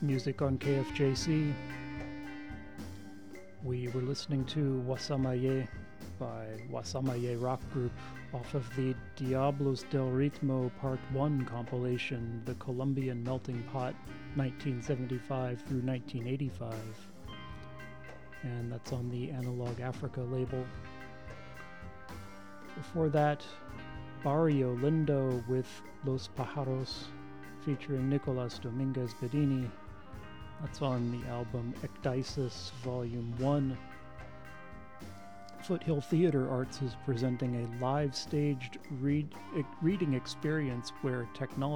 Music on KFJC. We were listening to Wasamaye by Wasamaye Rock Group off of the Diablos del Ritmo Part 1 compilation, The Colombian Melting Pot, 1975 through 1985. And that's on the Analog Africa label. Before that, Barrio Lindo with Los Pájaros, featuring Nicolas Dominguez Bedini. That's on the album Ecdysis Volume 1. Foothill Theater Arts is presenting a live staged reading experience where technology